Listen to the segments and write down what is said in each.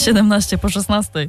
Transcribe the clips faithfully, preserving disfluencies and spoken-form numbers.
siedemnaście po szesnastej.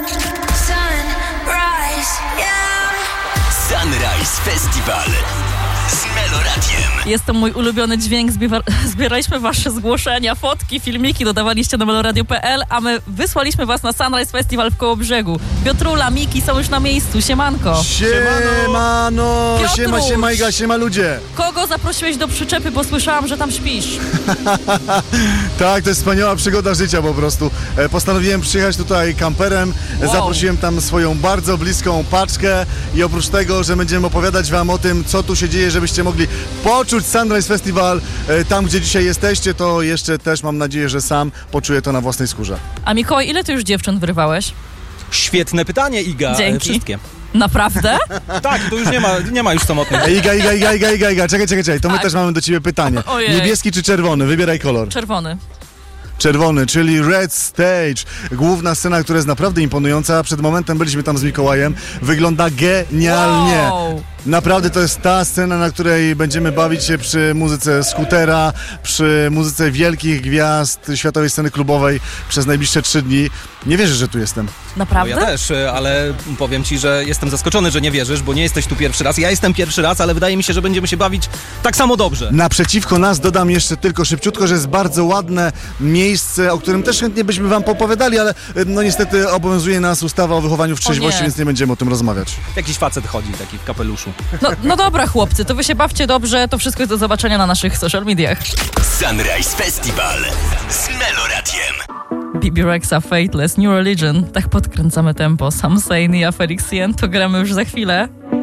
Sunrise Festival z Meloradiem. Jest to mój ulubiony dźwięk. Zbiera- zbieraliśmy wasze zgłoszenia, fotki, filmiki, dodawaliście na meloradio kropka p l, a my wysłaliśmy was na Sunrise Festival w Kołobrzegu. Piotrula, Miki są już na miejscu. Siemanko. Siemano, Piotruś. siema, siema Iga, siema ludzie. Kogo zaprosiłeś do przyczepy, bo słyszałam, że tam śpisz? Tak, to jest wspaniała przygoda życia po prostu. E, Postanowiłem przyjechać tutaj kamperem, Wow. zaprosiłem tam swoją bardzo bliską paczkę i oprócz tego, że będziemy opowiadać wam o tym, co tu się dzieje, żebyście mogli poczuć Sunrise Festival e, tam, gdzie dzisiaj jesteście, to jeszcze też mam nadzieję, że sam poczuję to na własnej skórze. A Mikołaj, ile ty już dziewczyn wyrywałeś? Świetne pytanie, Iga. Dzięki. Wszystkie. Naprawdę? Tak, to już nie ma, nie ma już samotnych. E, Iga, Iga, Iga, Iga, Iga, Iga, czekaj, czekaj, czekaj, to my Tak. też mamy do ciebie pytanie. Ojej. Niebieski czy czerwony? Wybieraj kolor. Czerwony. Czerwony, czyli Red Stage. Główna scena, która jest naprawdę imponująca. Przed momentem byliśmy tam z Mikołajem. Wygląda genialnie. Wow. Naprawdę to jest ta scena, na której będziemy bawić się przy muzyce Scootera, przy muzyce wielkich gwiazd światowej sceny klubowej przez najbliższe trzy dni. Nie wierzę, że tu jestem. No Naprawdę? ja też, ale powiem ci, że jestem zaskoczony, że nie wierzysz, bo nie jesteś tu pierwszy raz. Ja jestem pierwszy raz, ale wydaje mi się, że będziemy się bawić tak samo dobrze. Naprzeciwko nas dodam jeszcze tylko szybciutko, że jest bardzo ładne miejsce, o którym też chętnie byśmy wam opowiadali, ale no niestety obowiązuje nas ustawa o wychowaniu w trzeźwości, nie. więc nie będziemy o tym rozmawiać. Jakiś facet chodzi taki w kapeluszu. No, no dobra, chłopcy, to wy się bawcie dobrze, to wszystko jest do zobaczenia na naszych social mediach. Sunrise Festival z Meloradiem. B B Rexa, Fateless, New Religion. Tak podkręcamy tempo. Sam Sane i Felix Yen to gramy już za chwilę.